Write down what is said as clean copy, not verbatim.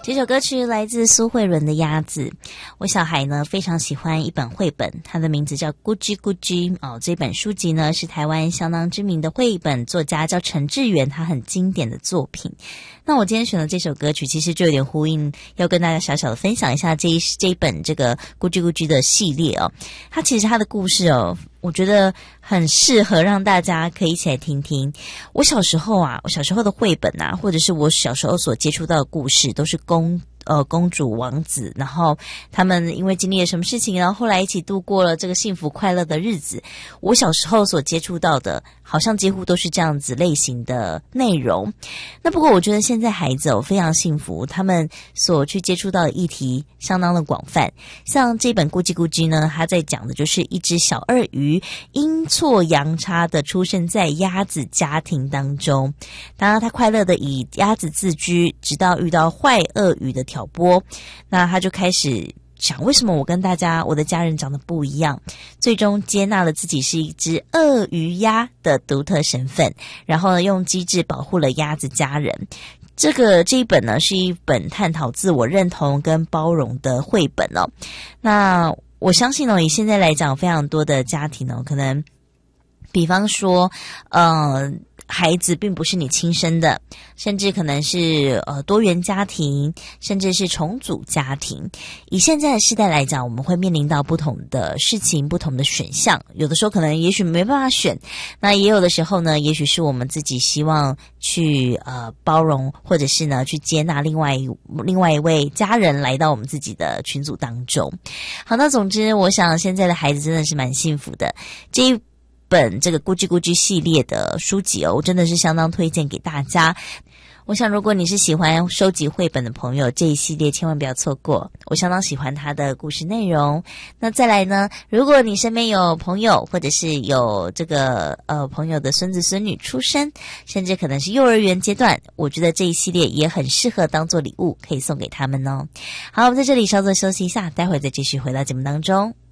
这首歌曲来自苏慧伦的《鸭子》。我小孩呢非常喜欢一本绘本，它的名字叫《咕叽咕叽》哦。这本书籍呢是台湾相当知名的绘本作家叫陈致元，他很经典的作品。那我今天选的这首歌曲，其实就有点呼应，要跟大家小小的分享一下这一本这个《咕叽咕叽》的系列哦。它其实它的故事哦，我觉得很适合让大家可以一起来听听。我小时候的绘本啊，或者是我小时候所接触到的故事，都是公主王子，然后他们因为经历了什么事情，然后后来一起度过了这个幸福快乐的日子。我小时候所接触到的，好像几乎都是这样子类型的内容。那不过我觉得现在孩子非常幸福，他们所去接触到的议题相当的广泛。像这本咕叽咕叽呢，他在讲的就是一只小鳄鱼阴错阳差的出生在鸭子家庭当中，当然他快乐的以鸭子自居，直到遇到坏鳄鱼的挑拨，那他就开始想，为什么我跟我的家人长得不一样，最终接纳了自己是一只鳄鱼鸭的独特身份，然后呢用机智保护了鸭子家人。这一本呢是一本探讨自我认同跟包容的绘本哦。那我相信以现在来讲，非常多的家庭可能比方说孩子并不是你亲生的，甚至可能是多元家庭，甚至是重组家庭。以现在的世代来讲，我们会面临到不同的事情，不同的选项，有的时候可能也许没办法选，那也有的时候呢，也许是我们自己希望去包容，或者是呢去接纳另外一位家人来到我们自己的群组当中。好，那总之我想现在的孩子真的是蛮幸福的。这个咕叽咕叽系列的书籍我真的是相当推荐给大家。我想如果你是喜欢收集绘本的朋友，这一系列千万不要错过，我相当喜欢它的故事内容。那再来呢，如果你身边有朋友，或者是有这个朋友的孙子孙女出生，甚至可能是幼儿园阶段，我觉得这一系列也很适合当做礼物，可以送给他们哦。好，我们在这里稍作休息一下，待会儿再继续回到节目当中。